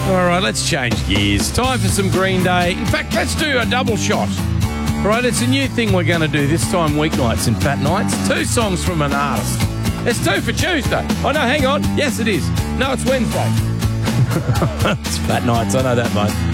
All right, let's change gears. Time for some Green Day. In fact, let's do a double shot. All right, it's a new thing we're going to do this time, weeknights and fat nights. 2 songs from an artist. It's 2 for Tuesday. Oh, no, hang on. Yes, it is. No, it's Wednesday. It's fat nights. I know that, mate.